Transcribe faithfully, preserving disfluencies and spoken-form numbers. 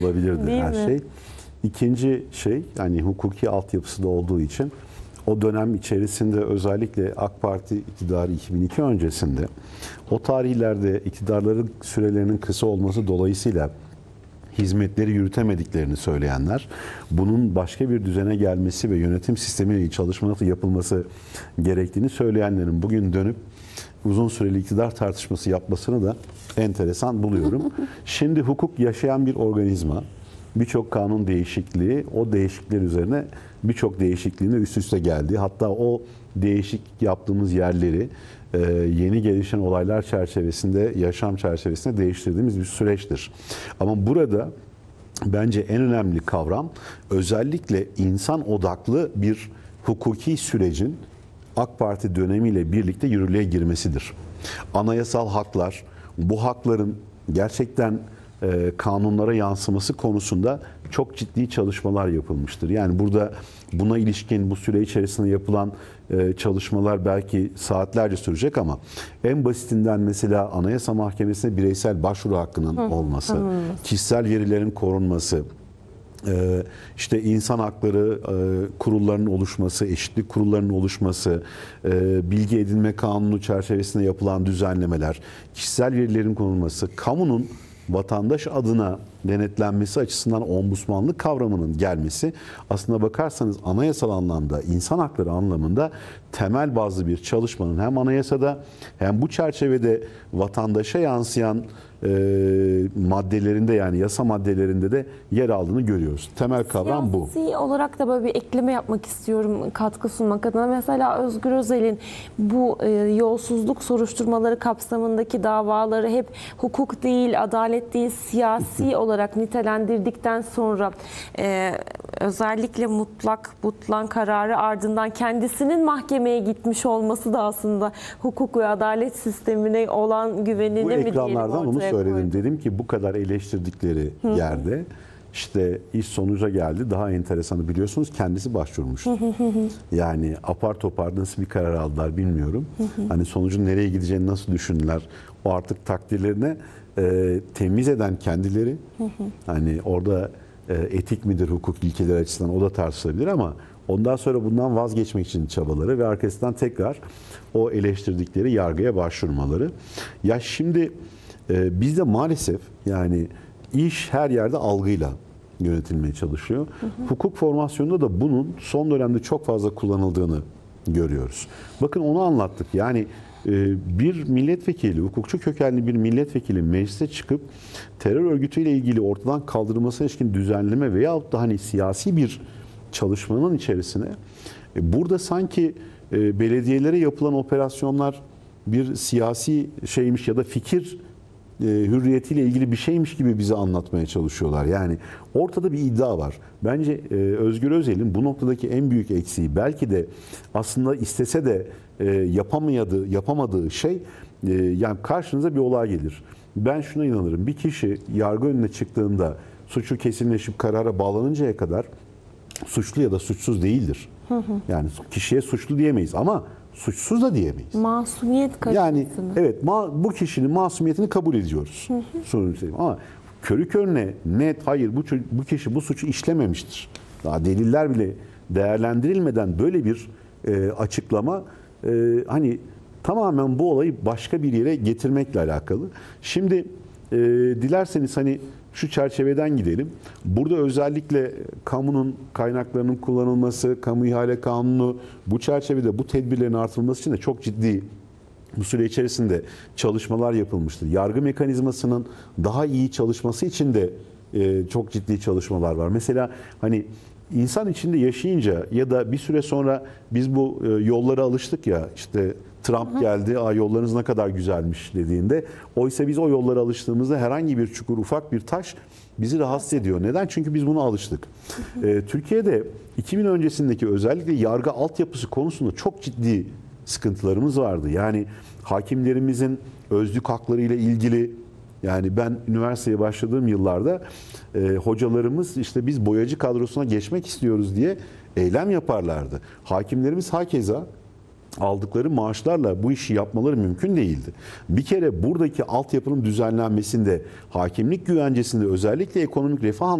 olabilirdi Değil her mi? şey. İkinci şey, yani hukuki altyapısı da olduğu için o dönem içerisinde özellikle AK Parti iktidarı iki bin iki öncesinde o tarihlerde iktidarların sürelerinin kısa olması dolayısıyla hizmetleri yürütemediklerini söyleyenler, bunun başka bir düzene gelmesi ve yönetim sistemiyle çalışması yapılması gerektiğini söyleyenlerin bugün dönüp uzun süreli iktidar tartışması yapmasını da enteresan buluyorum. Şimdi hukuk yaşayan bir organizma. Birçok kanun değişikliği, o değişiklikler üzerine birçok değişikliğine üst üste geldi. Hatta o değişik yaptığımız yerleri e, yeni gelişen olaylar çerçevesinde, yaşam çerçevesinde değiştirdiğimiz bir süreçtir. Ama burada bence en önemli kavram özellikle insan odaklı bir hukuki sürecin AK Parti dönemiyle birlikte yürürlüğe girmesidir. Anayasal haklar, bu hakların gerçekten e, kanunlara yansıması konusunda çok ciddi çalışmalar yapılmıştır. Yani burada buna ilişkin bu süre içerisinde yapılan e, çalışmalar belki saatlerce sürecek ama en basitinden mesela Anayasa Mahkemesi'ne bireysel başvuru hakkının olması, hı. kişisel verilerin korunması, Ee, işte insan hakları e, kurullarının oluşması, eşitlik kurullarının oluşması, e, bilgi edinme kanunu çerçevesinde yapılan düzenlemeler, kişisel verilerin korunması, kamunun vatandaş adına denetlenmesi açısından ombudsmanlık kavramının gelmesi aslında bakarsanız anayasal anlamda, insan hakları anlamında temel bazlı bir çalışmanın hem anayasada hem bu çerçevede vatandaşa yansıyan e, maddelerinde, yani yasa maddelerinde de yer aldığını görüyoruz. Temel kavram bu. Siyasi olarak da böyle bir ekleme yapmak istiyorum katkı sunmak adına. Mesela Özgür Özel'in bu e, yolsuzluk soruşturmaları kapsamındaki davaları hep hukuk değil, adalet değil, siyasi olarak nitelendirdikten sonra e, özellikle mutlak butlan kararı ardından kendisinin mahkemeye gitmiş olması da aslında hukuk ve adalet sistemine olan güvenini Bu mi diyelim ekranlardan bunu ortaya söyledim. koydu. Dedim ki bu kadar eleştirdikleri yerde işte iş sonuca geldi. Daha enteresanı biliyorsunuz kendisi başvurmuştu. Yani apar topar nasıl bir karar aldılar bilmiyorum. Hani sonucun nereye gideceğini nasıl düşündüler. O artık takdirlerine e, temiz eden kendileri. Hani orada e, etik midir hukuk ilkeleri açısından o da tartışılabilir ama ondan sonra bundan vazgeçmek için çabaları ve arkasından tekrar o eleştirdikleri yargıya başvurmaları. Ya şimdi e, bizde maalesef yani iş her yerde algıyla yönetilmeye çalışıyor. Hı hı. Hukuk formasyonunda da bunun son dönemde çok fazla kullanıldığını görüyoruz. Bakın onu anlattık. Yani e, bir milletvekili, hukukçu kökenli bir milletvekili meclise çıkıp terör örgütüyle ilgili ortadan kaldırılmasına ilişkin düzenleme veyahut da hani siyasi bir çalışmanın içerisine e, burada sanki e, belediyelere yapılan operasyonlar bir siyasi şeymiş ya da fikir e, hürriyetiyle ilgili bir şeymiş gibi bize anlatmaya çalışıyorlar. Yani ortada bir iddia var. Bence e, Özgür Özel'in bu noktadaki en büyük eksiği belki de aslında istese de e, yapamadığı, yapamadığı şey e, yani karşınıza bir olay gelir. Ben şuna inanırım. Bir kişi yargı önüne çıktığında suçu kesinleşip karara bağlanıncaya kadar suçlu ya da suçsuz değildir. Hı hı. Yani kişiye suçlu diyemeyiz ama suçsuz da diyemeyiz. Masumiyet kaçması Yani mı? evet ma bu kişinin masumiyetini kabul ediyoruz. Hı hı. Ama körü körüne net hayır bu, bu kişi bu suçu işlememiştir. Daha deliller bile değerlendirilmeden böyle bir e, açıklama e, hani tamamen bu olayı başka bir yere getirmekle alakalı. Şimdi e, dilerseniz hani şu çerçeveden gidelim. Burada özellikle kamunun kaynaklarının kullanılması, kamu ihale kanunu bu çerçevede bu tedbirlerin artırılması için de çok ciddi bu süre içerisinde çalışmalar yapılmıştır. Yargı mekanizmasının daha iyi çalışması için de e, çok ciddi çalışmalar var. Mesela hani insan içinde yaşayınca ya da bir süre sonra biz bu e, yollara alıştık ya işte Trump geldi, "Aa, yollarınız ne kadar güzelmiş" dediğinde. Oysa biz o yollara alıştığımızda herhangi bir çukur, ufak bir taş bizi rahatsız ediyor. Neden? Çünkü biz buna alıştık. Ee, Türkiye'de iki bin öncesindeki özellikle yargı altyapısı konusunda çok ciddi sıkıntılarımız vardı. Yani hakimlerimizin özlük hakları ile ilgili, yani ben üniversiteye başladığım yıllarda e, hocalarımız işte biz boyacı kadrosuna geçmek istiyoruz diye eylem yaparlardı. Hakimlerimiz hakeza aldıkları maaşlarla bu işi yapmaları mümkün değildi. Bir kere buradaki altyapının düzenlenmesinde, hakimlik güvencesinde özellikle ekonomik refah